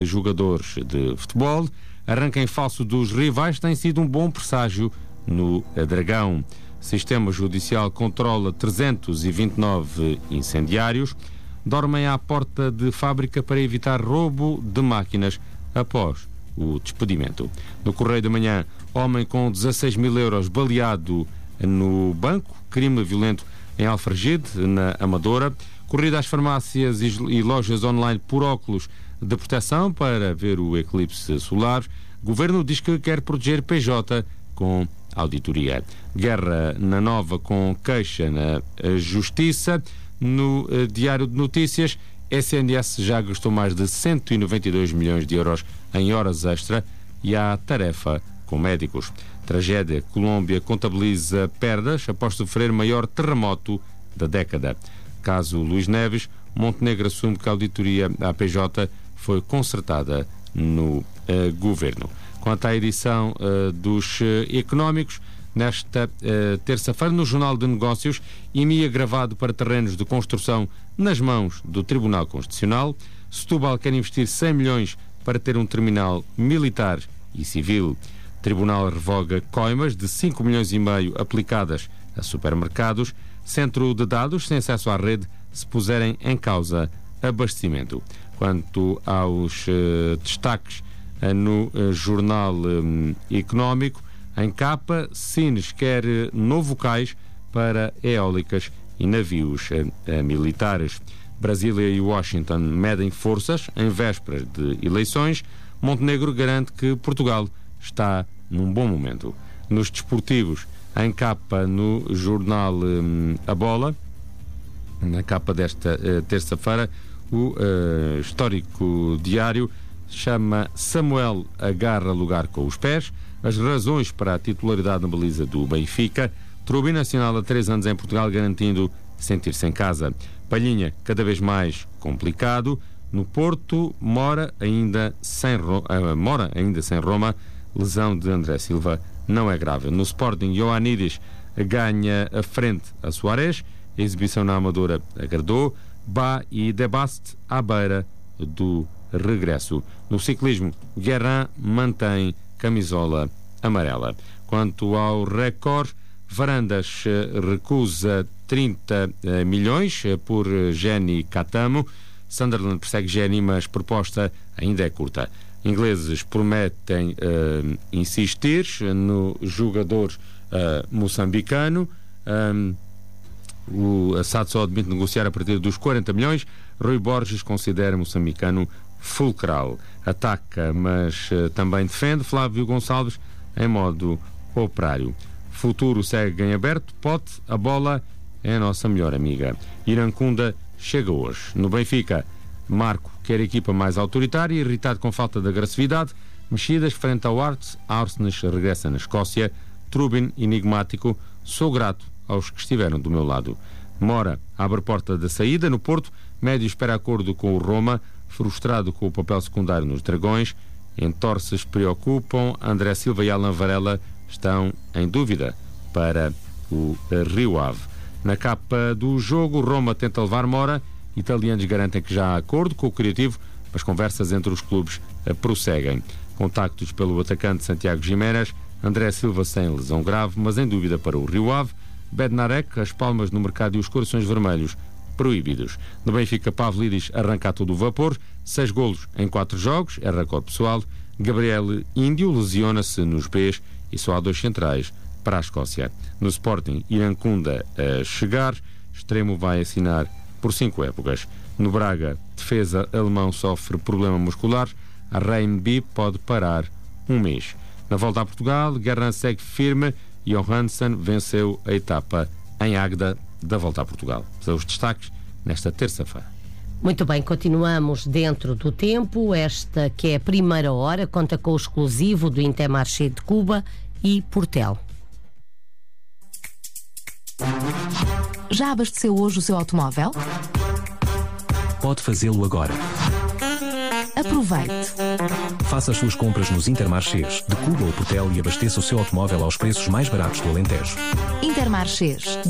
jogadores de futebol. Arranque em falso dos rivais tem sido um bom presságio no Dragão. Sistema Judicial controla 329 incendiários. Dormem à porta de fábrica para evitar roubo de máquinas após o despedimento. No Correio da Manhã, homem com 16 mil euros baleado no banco. Crime violento em Alfragide, na Amadora. Corrida às farmácias e lojas online por óculos de proteção para ver o eclipse solar. Governo diz que quer proteger PJ com auditoria. Guerra na Nova com queixa na Justiça. No Diário de Notícias, SNS já gastou mais de 192 milhões de euros em horas extra e há tarefa com médicos. Tragédia. Colômbia contabiliza perdas após sofrer maior terremoto da década. Caso Luís Neves, Montenegro assume que a auditoria à PJ foi concertada no governo. Quanto à edição dos económicos, nesta terça-feira, no Jornal de Negócios, IMI gravado para terrenos de construção nas mãos do Tribunal Constitucional. Setúbal quer investir 100 milhões para ter um terminal militar e civil. Tribunal revoga coimas de 5 milhões e meio aplicadas a supermercados. Centro de dados sem acesso à rede se puserem em causa abastecimento. Quanto aos destaques no Jornal Económico, em capa, Sines quer novo cais para eólicas e navios militares. Brasília e Washington medem forças em vésperas de eleições. Montenegro garante que Portugal está num bom momento. Nos desportivos, em capa no jornal A Bola, na capa desta terça-feira, o histórico diário chama Samuel agarra lugar com os pés. As razões para a titularidade na baliza do Benfica. Trubin nacional há 3 anos em Portugal, garantindo sentir-se em casa. Palhinha, cada vez mais complicado. No Porto, mora ainda sem Roma. Lesão de André Silva não é grave. No Sporting, Ioannidis ganha a frente a Suárez. A exibição na Amadora agradou. Bá e Debast à beira do regresso. No ciclismo, Guerin mantém camisola amarela. Quanto ao Record, Varandas recusa 30 milhões por Jenny Catamo. Sunderland persegue Jenny, mas proposta ainda é curta. Ingleses prometem insistir no jogador moçambicano. O Satsó admite negociar a partir dos 40 milhões. Rui Borges considera moçambicano fulcral. Ataca, mas também defende. Flávio Gonçalves em modo operário. Futuro segue em aberto. Pote, a bola é a nossa melhor amiga. Irancunda chega hoje. No Benfica, Marco quer a equipa mais autoritária, irritado com falta de agressividade. Mexidas frente ao Arsenis regressa na Escócia. Trubin, enigmático. Sou grato aos que estiveram do meu lado. Mora abre porta da saída. No Porto, Médio espera acordo com o Roma, frustrado com o papel secundário nos Dragões. Entorces preocupam. André Silva e Alan Varela estão em dúvida para o Rio Ave. Na capa do jogo, Roma tenta levar Mora. Italianos garantem que já há acordo com o Criativo. As conversas entre os clubes prosseguem. Contactos pelo atacante Santiago Giménez. André Silva sem lesão grave, mas em dúvida para o Rio Ave. Bednarek, as palmas no mercado e os corações vermelhos proibidos. No Benfica, Pavlidis arranca a todo o vapor. 6 golos em 4 jogos, é recorde pessoal. Gabriel Índio lesiona-se nos Bs e só há 2 centrais para a Escócia. No Sporting, Irancunda a chegar. Extremo vai assinar por 5 épocas. No Braga, defesa alemão sofre problema muscular. A Reinby pode parar um mês. Na volta a Portugal, Guerin segue firme. Johansson venceu a etapa em Águeda da volta a Portugal. São os destaques nesta terça-feira. Muito bem, continuamos dentro do tempo. Esta que é a primeira hora conta com o exclusivo do Intermarché de Cuba e Portel. Já abasteceu hoje o seu automóvel? Pode fazê-lo agora. Aproveite. Faça as suas compras nos Intermarchés de Cuba ou Portel e abasteça o seu automóvel aos preços mais baratos do Alentejo. Intermarchés